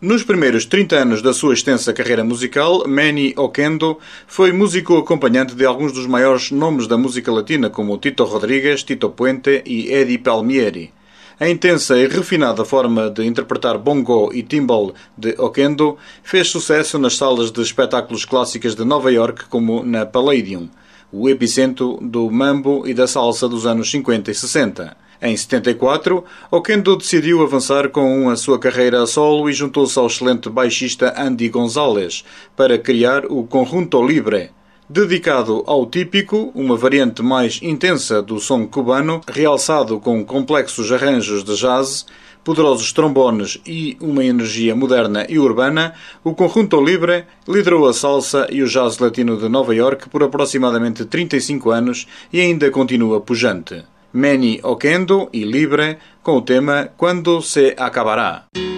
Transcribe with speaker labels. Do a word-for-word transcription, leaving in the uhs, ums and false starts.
Speaker 1: Nos primeiros trinta anos da sua extensa carreira musical, Manny Oquendo foi músico acompanhante de alguns dos maiores nomes da música latina, como Tito Rodrigues, Tito Puente e Eddie Palmieri. A intensa e refinada forma de interpretar bongo e timbal de Oquendo fez sucesso nas salas de espetáculos clássicas de Nova York, como na Palladium, o epicentro do mambo e da salsa dos anos cinquenta e sessenta. Em setenta e quatro, Oquendo decidiu avançar com a sua carreira a solo e juntou-se ao excelente baixista Andy Gonzalez para criar o Conjunto Libre, dedicado ao típico, uma variante mais intensa do som cubano, realçado com complexos arranjos de jazz, poderosos trombones e uma energia moderna e urbana. O Conjunto Libre liderou a salsa e o jazz latino de Nova York por aproximadamente trinta e cinco anos e ainda continua pujante. Manny Oquendo e Libre com o tema Quando se Acabará.